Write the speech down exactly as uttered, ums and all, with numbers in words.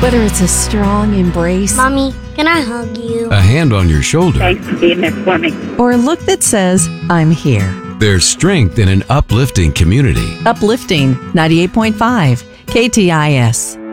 Whether it's a strong embrace Mommy, can I hug you? a hand on your shoulder, Thanks for being there for me. or a look that says, I'm here. there's strength in an uplifting community. Uplifting ninety-eight point five K T I S.